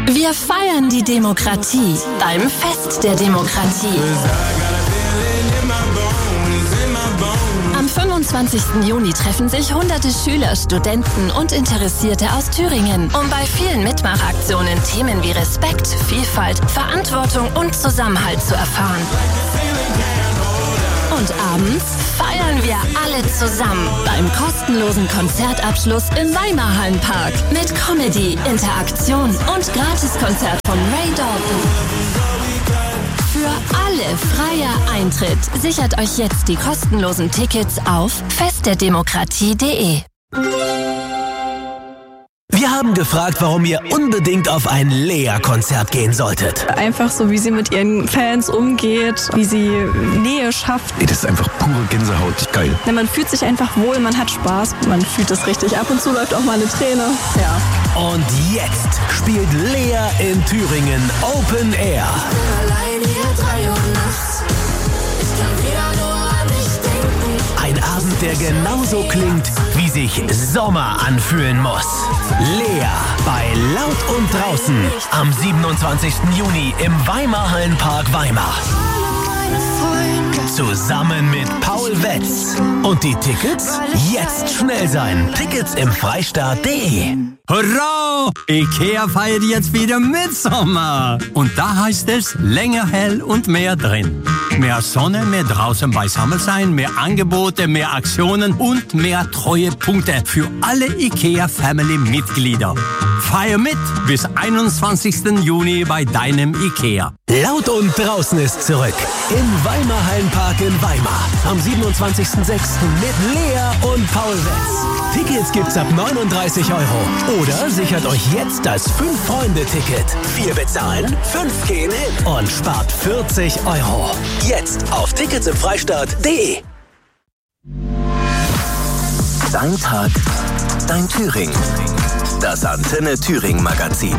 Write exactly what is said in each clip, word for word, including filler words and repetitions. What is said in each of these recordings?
Wir feiern die Demokratie beim Fest der Demokratie. Am fünfundzwanzigsten Juni treffen sich hunderte Schüler, Studenten und Interessierte aus Thüringen, um bei vielen Mitmachaktionen Themen wie Respekt, Vielfalt, Verantwortung und Zusammenhalt zu erfahren. Und abends feiern wir alle zusammen beim kostenlosen Konzertabschluss im Weimarhallenpark mit Comedy, Interaktion und Gratiskonzert von Ray Dalton. Für alle freier Eintritt. Sichert euch jetzt die kostenlosen Tickets auf fest der demokratie punkt de. Wir haben gefragt, warum ihr unbedingt auf ein Lea-Konzert gehen solltet. Einfach so, wie sie mit ihren Fans umgeht, wie sie Nähe schafft. Ey, das ist einfach pure Gänsehaut, geil. Ja, man fühlt sich einfach wohl, man hat Spaß, man fühlt es richtig. Ab und zu läuft auch mal eine Träne. Ja. Und jetzt spielt Lea in Thüringen Open Air. Allein hier drei Uhr nachts. Ich kann wieder nur an dich denken. Ein Abend, der genauso klingt, wie sich Sommer anfühlen muss. Lea bei Laut und Draußen am siebenundzwanzigsten Juni im Weimarhallenpark Weimar. Zusammen mit Paul Wetz. Und die Tickets? Jetzt schnell sein. Tickets im Freistaat punkt de. Hurra! IKEA feiert jetzt wieder Mitsommer. Und da heißt es länger hell und mehr drin. Mehr Sonne, mehr draußen beisammen sein, mehr Angebote, mehr Aktionen und mehr Treuepunkte für alle IKEA-Family-Mitglieder. Feier mit bis einundzwanzigsten Juni bei deinem IKEA. Laut und Draußen ist zurück im Weimarhallenpark in Weimar am siebenundzwanzigsten sechsten mit Lea und Paul Wetz. Tickets gibt's ab neununddreißig Euro. Oder sichert euch jetzt das fünf-Freunde-Ticket. Vier bezahlen, fünf gehen hin und spart vierzig Euro. Jetzt auf Tickets im Freistaat punkt de. Dein Tag, dein Thüringen. Das Antenne Thüringen Magazin.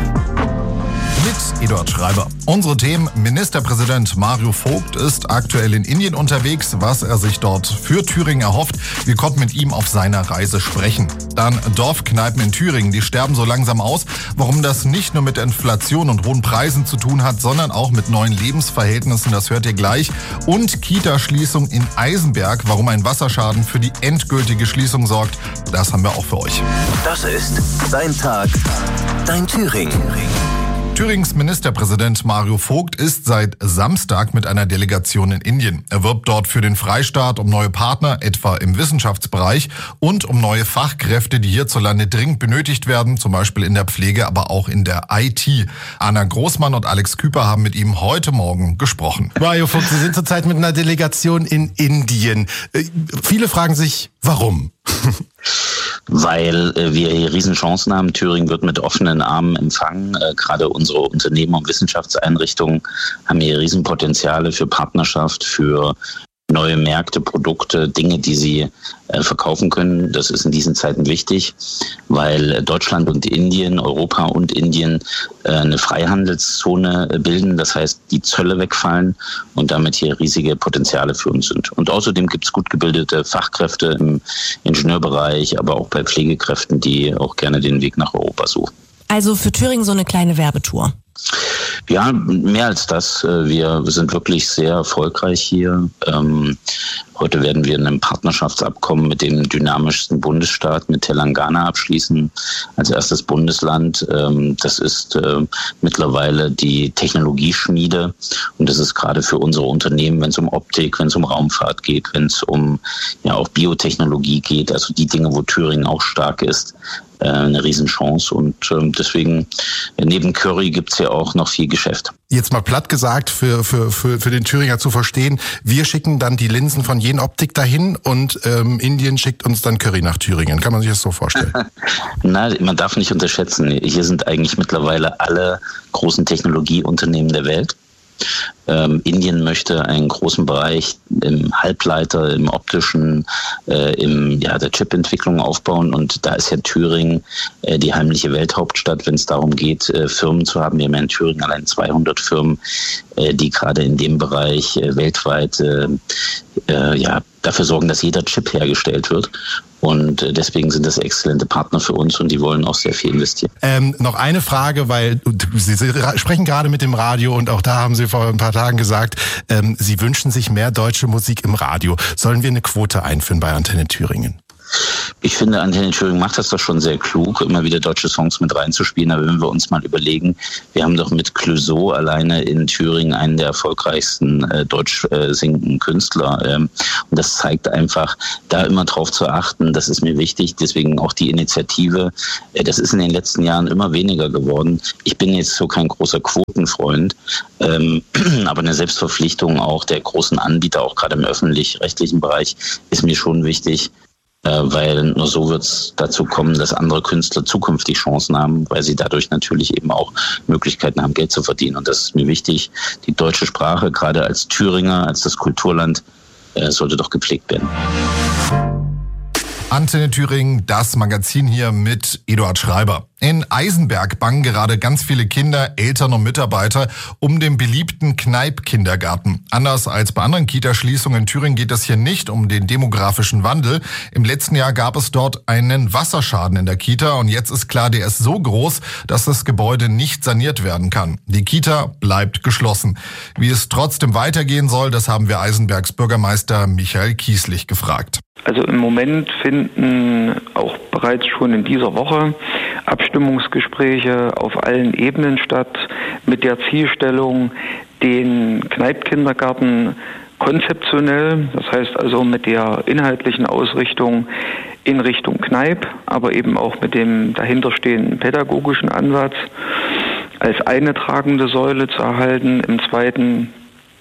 Mit Eduard Schreiber. Unsere Themen: Ministerpräsident Mario Vogt ist aktuell in Indien unterwegs, was er sich dort für Thüringen erhofft. Wir konnten mit ihm auf seiner Reise sprechen. Dann Dorfkneipen in Thüringen, die sterben so langsam aus. Warum das nicht nur mit Inflation und hohen Preisen zu tun hat, sondern auch mit neuen Lebensverhältnissen, das hört ihr gleich. Und Kita-Schließung in Eisenberg, warum ein Wasserschaden für die endgültige Schließung sorgt, das haben wir auch für euch. Das ist Dein Tag, dein Thüringen. Thürings Ministerpräsident Mario Vogt ist seit Samstag mit einer Delegation in Indien. Er wirbt dort für den Freistaat um neue Partner, etwa im Wissenschaftsbereich, und um neue Fachkräfte, die hierzulande dringend benötigt werden, zum Beispiel in der Pflege, aber auch in der I T. Anna Großmann und Alex Küper haben mit ihm heute Morgen gesprochen. Mario Vogt, Sie sind zurzeit mit einer Delegation in Indien. Viele fragen sich, warum? Weil äh, wir hier Riesenchancen haben. Thüringen wird mit offenen Armen empfangen. Äh, gerade unsere Unternehmen und Wissenschaftseinrichtungen haben hier Riesenpotenziale für Partnerschaft, für neue Märkte, Produkte, Dinge, die sie äh, verkaufen können. Das ist in diesen Zeiten wichtig, weil Deutschland und Indien, Europa und Indien äh, eine Freihandelszone bilden. Das heißt, die Zölle wegfallen und damit hier riesige Potenziale für uns sind. Und außerdem gibt es gut gebildete Fachkräfte im Ingenieurbereich, aber auch bei Pflegekräften, die auch gerne den Weg nach Europa suchen. Also für Thüringen so eine kleine Werbetour. Ja, mehr als das. Wir sind wirklich sehr erfolgreich hier. Ähm, heute werden wir ein Partnerschaftsabkommen mit dem dynamischsten Bundesstaat, mit Telangana, abschließen, als erstes Bundesland. Ähm, das ist äh, mittlerweile die Technologieschmiede. Und das ist gerade für unsere Unternehmen, wenn es um Optik, wenn es um Raumfahrt geht, wenn es um ja auch Biotechnologie geht, also die Dinge, wo Thüringen auch stark ist, eine Riesenchance. Und ähm, deswegen, neben Curry gibt's ja auch noch viel Geschäft. Jetzt mal platt gesagt, für, für, für, für den Thüringer zu verstehen, wir schicken dann die Linsen von Jenoptik dahin und ähm, Indien schickt uns dann Curry nach Thüringen. Kann man sich das so vorstellen? Na, man darf nicht unterschätzen. Hier sind eigentlich mittlerweile alle großen Technologieunternehmen der Welt. Ähm, Indien möchte einen großen Bereich im Halbleiter, im optischen, äh, im ja der Chipentwicklung aufbauen und da ist ja Thüringen äh, die heimliche Welthauptstadt, wenn es darum geht, äh, Firmen zu haben. Wir haben ja in Thüringen allein zweihundert Firmen, äh, die gerade in dem Bereich äh, weltweit äh, äh, ja dafür sorgen, dass jeder Chip hergestellt wird. Und deswegen sind das exzellente Partner für uns und die wollen auch sehr viel investieren. Ähm, noch eine Frage, weil Sie, Sie sprechen gerade mit dem Radio und auch da haben Sie vor ein paar Tagen gesagt, ähm, Sie wünschen sich mehr deutsche Musik im Radio. Sollen wir eine Quote einführen bei Antenne Thüringen? Ich finde, Antenne Thüringen macht das doch schon sehr klug, immer wieder deutsche Songs mit reinzuspielen. Aber wenn wir uns mal überlegen, wir haben doch mit Clouseau alleine in Thüringen einen der erfolgreichsten äh, deutsch äh, singenden Künstler. Ähm, und das zeigt einfach, da immer drauf zu achten, das ist mir wichtig. Deswegen auch die Initiative. Äh, das ist in den letzten Jahren immer weniger geworden. Ich bin jetzt so kein großer Quotenfreund, ähm, aber eine Selbstverpflichtung auch der großen Anbieter, auch gerade im öffentlich-rechtlichen Bereich, ist mir schon wichtig. Weil nur so wird es dazu kommen, dass andere Künstler zukünftig Chancen haben, weil sie dadurch natürlich eben auch Möglichkeiten haben, Geld zu verdienen. Und das ist mir wichtig. Die deutsche Sprache, gerade als Thüringer, als das Kulturland, äh, sollte doch gepflegt werden. Antenne Thüringen, das Magazin hier mit Eduard Schreiber. In Eisenberg bangen gerade ganz viele Kinder, Eltern und Mitarbeiter um den beliebten Kneip-Kindergarten. Anders als bei anderen Kitaschließungen in Thüringen geht es hier nicht um den demografischen Wandel. Im letzten Jahr gab es dort einen Wasserschaden in der Kita und jetzt ist klar, der ist so groß, dass das Gebäude nicht saniert werden kann. Die Kita bleibt geschlossen. Wie es trotzdem weitergehen soll, das haben wir Eisenbergs Bürgermeister Michael Kieslich gefragt. Also im Moment finden auch bereits schon in dieser Woche Abstimmungsgespräche auf allen Ebenen statt mit der Zielstellung, den Kneip-Kindergarten konzeptionell, das heißt also mit der inhaltlichen Ausrichtung in Richtung Kneip, aber eben auch mit dem dahinterstehenden pädagogischen Ansatz als eine tragende Säule zu erhalten. Im zweiten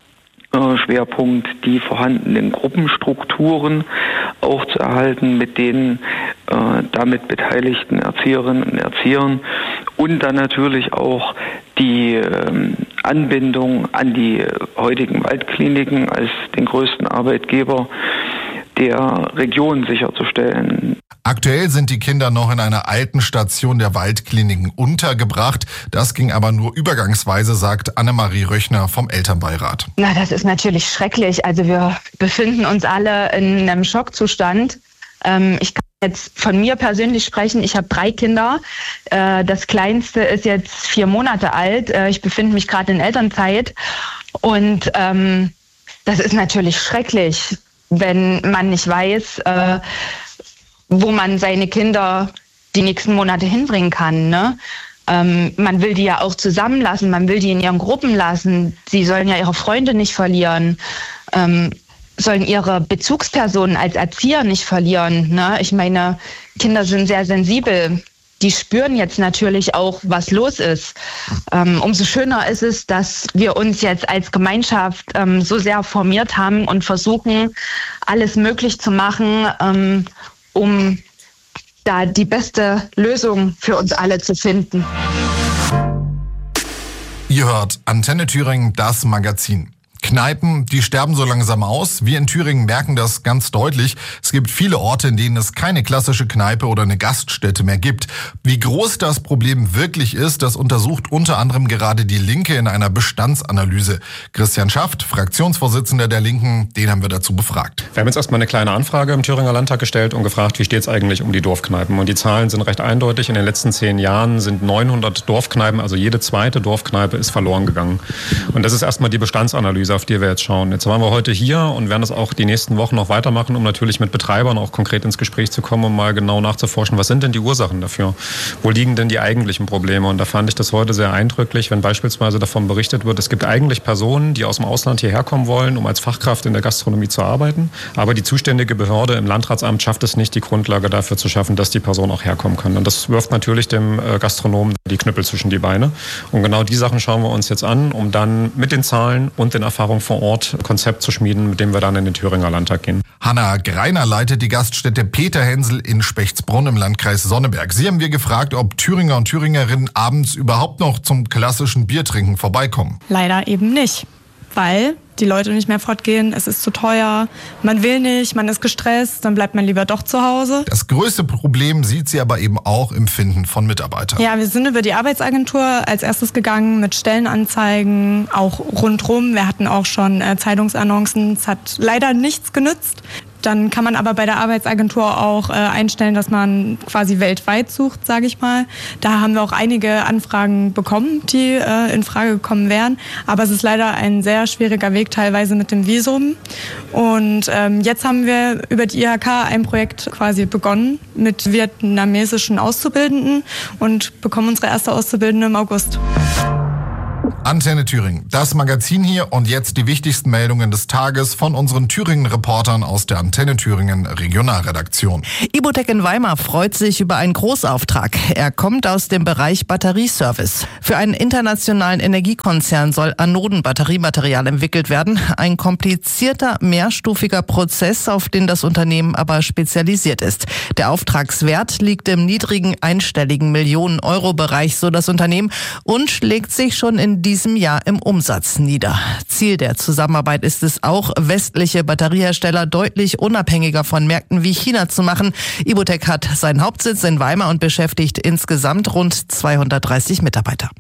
Schwerpunkt die vorhandenen Gruppenstrukturen auch zu erhalten mit den äh, damit beteiligten Erzieherinnen und Erziehern und dann natürlich auch die ähm, Anbindung an die heutigen Waldkliniken als den größten Arbeitgeber der Region sicherzustellen. Aktuell sind die Kinder noch in einer alten Station der Waldkliniken untergebracht. Das ging aber nur übergangsweise, sagt Annemarie Röchner vom Elternbeirat. Na, das ist natürlich schrecklich. Also wir befinden uns alle in einem Schockzustand. Ähm, ich kann jetzt von mir persönlich sprechen. Ich habe drei Kinder. Äh, das Kleinste ist jetzt vier Monate alt. Äh, ich befinde mich gerade in Elternzeit. Und ähm, das ist natürlich schrecklich, wenn man nicht weiß, äh, wo man seine Kinder die nächsten Monate hinbringen kann. Ne? Ähm, man will die ja auch zusammenlassen, man will die in ihren Gruppen lassen. Sie sollen ja ihre Freunde nicht verlieren, ähm, sollen ihre Bezugspersonen als Erzieher nicht verlieren. Ne? Ich meine, Kinder sind sehr sensibel. Die spüren jetzt natürlich auch, was los ist. Ähm, umso schöner ist es, dass wir uns jetzt als Gemeinschaft ähm, so sehr formiert haben und versuchen, alles möglich zu machen, ähm, um da die beste Lösung für uns alle zu finden. Ihr hört Antenne Thüringen, das Magazin. Kneipen, die sterben so langsam aus. Wir in Thüringen merken das ganz deutlich. Es gibt viele Orte, in denen es keine klassische Kneipe oder eine Gaststätte mehr gibt. Wie groß das Problem wirklich ist, das untersucht unter anderem gerade die Linke in einer Bestandsanalyse. Christian Schaft, Fraktionsvorsitzender der Linken, den haben wir dazu befragt. Wir haben jetzt erstmal eine kleine Anfrage im Thüringer Landtag gestellt und gefragt, wie steht es eigentlich um die Dorfkneipen? Und die Zahlen sind recht eindeutig. In den letzten zehn Jahren sind neunhundert Dorfkneipen, also jede zweite Dorfkneipe ist verloren gegangen. Und das ist erstmal die Bestandsanalyse, auf die wir jetzt schauen. Jetzt waren wir heute hier und werden das auch die nächsten Wochen noch weitermachen, um natürlich mit Betreibern auch konkret ins Gespräch zu kommen, um mal genau nachzuforschen, was sind denn die Ursachen dafür? Wo liegen denn die eigentlichen Probleme? Und da fand ich das heute sehr eindrücklich, wenn beispielsweise davon berichtet wird, es gibt eigentlich Personen, die aus dem Ausland hierher kommen wollen, um als Fachkraft in der Gastronomie zu arbeiten, aber die zuständige Behörde im Landratsamt schafft es nicht, die Grundlage dafür zu schaffen, dass die Person auch herkommen kann. Und das wirft natürlich dem Gastronomen die Knüppel zwischen die Beine. Und genau die Sachen schauen wir uns jetzt an, um dann mit den Zahlen und den Erfahrungen vor Ort Konzept zu schmieden, mit dem wir dann in den Thüringer Landtag gehen. Hanna Greiner leitet die Gaststätte Peter Hensel in Spechtsbrunn im Landkreis Sonneberg. Sie haben wir gefragt, ob Thüringer und Thüringerinnen abends überhaupt noch zum klassischen Biertrinken vorbeikommen. Leider eben nicht. weil die Leute nicht mehr fortgehen, es ist zu teuer, man will nicht, man ist gestresst, dann bleibt man lieber doch zu Hause. Das größte Problem sieht sie aber eben auch im Finden von Mitarbeitern. Ja, wir sind über die Arbeitsagentur als erstes gegangen mit Stellenanzeigen, auch rundrum. Wir hatten auch schon äh, Zeitungsannoncen, es hat leider nichts genützt. Dann kann man aber bei der Arbeitsagentur auch äh, einstellen, dass man quasi weltweit sucht, sage ich mal. Da haben wir auch einige Anfragen bekommen, die äh, in Frage gekommen wären. Aber es ist leider ein sehr schwieriger Weg, teilweise mit dem Visum. Und ähm, jetzt haben wir über die I H K ein Projekt quasi begonnen mit vietnamesischen Auszubildenden und bekommen unsere erste Auszubildende im August. Antenne Thüringen, das Magazin hier und jetzt die wichtigsten Meldungen des Tages von unseren Thüringen-Reportern aus der Antenne Thüringen Regionalredaktion. Ibutec in Weimar freut sich über einen Großauftrag. Er kommt aus dem Bereich Batterieservice. Für einen internationalen Energiekonzern soll Anodenbatteriematerial entwickelt werden. Ein komplizierter, mehrstufiger Prozess, auf den das Unternehmen aber spezialisiert ist. Der Auftragswert liegt im niedrigen einstelligen Millionen-Euro-Bereich, so das Unternehmen, und schlägt sich schon in diesem Jahr im Umsatz nieder. Ziel der Zusammenarbeit ist es auch, westliche Batteriehersteller deutlich unabhängiger von Märkten wie China zu machen. Ibutec hat seinen Hauptsitz in Weimar und beschäftigt insgesamt rund zweihundertdreißig Mitarbeiter.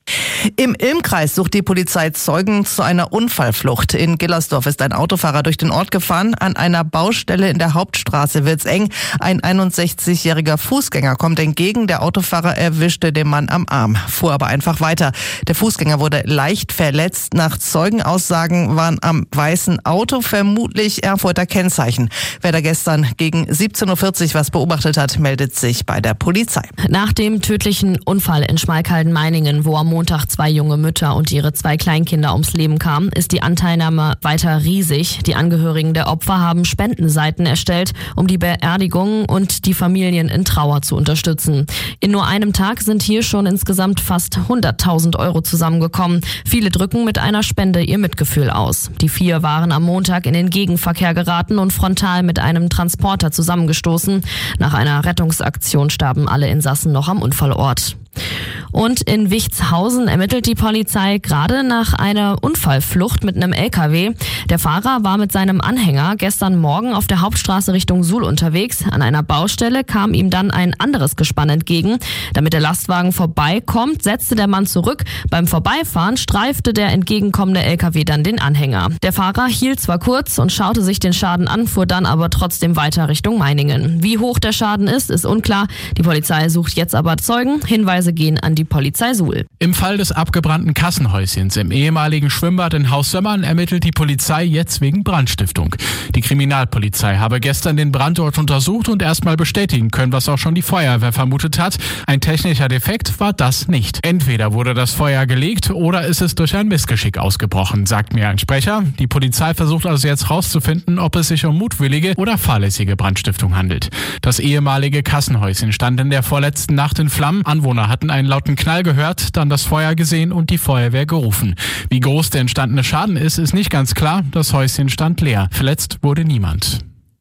Im Ilm-Kreis sucht die Polizei Zeugen zu einer Unfallflucht. In Gillersdorf ist ein Autofahrer durch den Ort gefahren. An einer Baustelle in der Hauptstraße wird's eng. Ein einundsechzigjähriger Fußgänger kommt entgegen. Der Autofahrer erwischte den Mann am Arm, fuhr aber einfach weiter. Der Fußgänger wurde leicht verletzt. Nach Zeugenaussagen waren am weißen Auto vermutlich Erfurter Kennzeichen. Wer da gestern gegen siebzehn Uhr vierzig was beobachtet hat, meldet sich bei der Polizei. Nach dem tödlichen Unfall in Schmalkalden-Meiningen, wo am Montag zwei junge Mütter und ihre zwei Kleinkinder ums Leben kamen, ist die Anteilnahme weiter riesig. Die Angehörigen der Opfer haben Spendenseiten erstellt, um die Beerdigungen und die Familien in Trauer zu unterstützen. In nur einem Tag sind hier schon insgesamt fast hunderttausend Euro zusammengekommen. Viele drücken mit einer Spende ihr Mitgefühl aus. Die vier waren am Montag in den Gegenverkehr geraten und frontal mit einem Transporter zusammengestoßen. Nach einer Rettungsaktion starben alle Insassen noch am Unfallort. Und in Wichtshausen ermittelt die Polizei gerade nach einer Unfallflucht mit einem L K W. Der Fahrer war mit seinem Anhänger gestern Morgen auf der Hauptstraße Richtung Suhl unterwegs. An einer Baustelle kam ihm dann ein anderes Gespann entgegen. Damit der Lastwagen vorbeikommt, setzte der Mann zurück. Beim Vorbeifahren streifte der entgegenkommende L K W dann den Anhänger. Der Fahrer hielt zwar kurz und schaute sich den Schaden an, fuhr dann aber trotzdem weiter Richtung Meiningen. Wie hoch der Schaden ist, ist unklar. Die Polizei sucht jetzt aber Zeugen. Hinweise gehen an die Polizei Suhl. Im Fall des abgebrannten Kassenhäuschens im ehemaligen Schwimmbad in Haus Sömmern ermittelt die Polizei jetzt wegen Brandstiftung. Die Kriminalpolizei habe gestern den Brandort untersucht und erstmal bestätigen können, was auch schon die Feuerwehr vermutet hat. Ein technischer Defekt war das nicht. Entweder wurde das Feuer gelegt oder ist es durch ein Missgeschick ausgebrochen, sagt mir ein Sprecher. Die Polizei versucht also jetzt rauszufinden, ob es sich um mutwillige oder fahrlässige Brandstiftung handelt. Das ehemalige Kassenhäuschen stand in der vorletzten Nacht in Flammen. Anwohner hatten einen lauten Knall gehört, dann das Feuer gesehen und die Feuerwehr gerufen. Wie groß der entstandene Schaden ist, ist nicht ganz klar. Das Häuschen stand leer. Verletzt wurde niemand.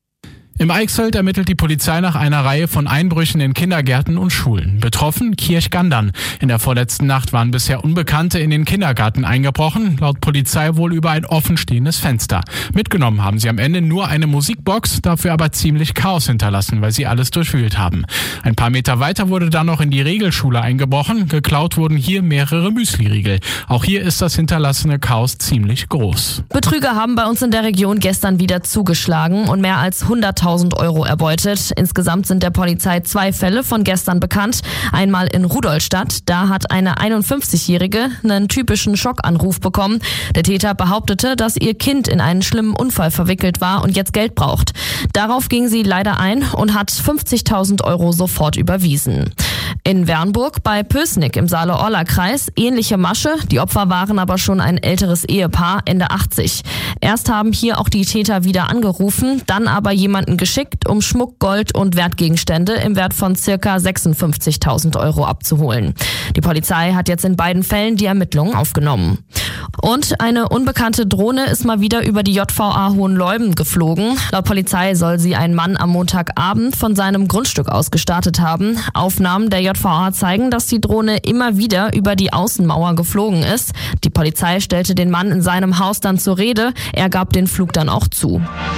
Im Eichsfeld ermittelt die Polizei nach einer Reihe von Einbrüchen in Kindergärten und Schulen. Betroffen Kirchgandern. In der vorletzten Nacht waren bisher Unbekannte in den Kindergarten eingebrochen, laut Polizei wohl über ein offenstehendes Fenster. Mitgenommen haben sie am Ende nur eine Musikbox, dafür aber ziemlich Chaos hinterlassen, weil sie alles durchwühlt haben. Ein paar Meter weiter wurde dann noch in die Regelschule eingebrochen. Geklaut wurden hier mehrere Müsli-Riegel. Auch hier ist das hinterlassene Chaos ziemlich groß. Betrüger haben bei uns in der Region gestern wieder zugeschlagen und mehr als hunderttausend Euro erbeutet. Insgesamt sind der Polizei zwei Fälle von gestern bekannt. Einmal in Rudolstadt. Da hat eine einundfünfzigjährige einen typischen Schockanruf bekommen. Der Täter behauptete, dass ihr Kind in einen schlimmen Unfall verwickelt war und jetzt Geld braucht. Darauf ging sie leider ein und hat fünfzigtausend Euro sofort überwiesen. In Wernburg bei Pößnick im Saale-Orla-Kreis ähnliche Masche. Die Opfer waren aber schon ein älteres Ehepaar, Ende achtzig. Erst haben hier auch die Täter wieder angerufen, dann aber jemanden geschickt, um Schmuck, Gold und Wertgegenstände im Wert von circa sechsundfünfzigtausend Euro abzuholen. Die Polizei hat jetzt in beiden Fällen die Ermittlungen aufgenommen. Und eine unbekannte Drohne ist mal wieder über die J V A Hohenleuben geflogen. Laut Polizei soll sie ein Mann am Montagabend von seinem Grundstück aus gestartet haben. Aufnahmen der J V A zeigen, dass die Drohne immer wieder über die Außenmauer geflogen ist. Die Polizei stellte den Mann in seinem Haus dann zur Rede. Er gab den Flug dann auch zu.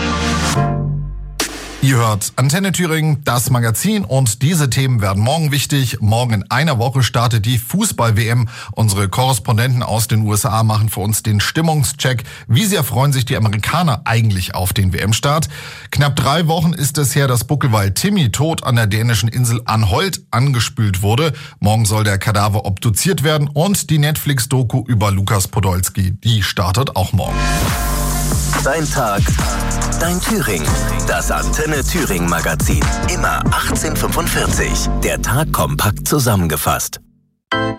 Ihr hört Antenne Thüringen, das Magazin, und diese Themen werden morgen wichtig. Morgen in einer Woche startet die Fußball-W M. Unsere Korrespondenten aus den U S A machen für uns den Stimmungscheck. Wie sehr freuen sich die Amerikaner eigentlich auf den W M-Start? Knapp drei Wochen ist es her, dass Buckelwal Timmy tot an der dänischen Insel Anholt angespült wurde. Morgen soll der Kadaver obduziert werden und die Netflix-Doku über Lukas Podolski, die startet auch morgen. Dein Tag, dein Thüringen. Das Antenne Thüringen Magazin. Immer achtzehn Uhr fünfundvierzig. Der Tag kompakt zusammengefasst.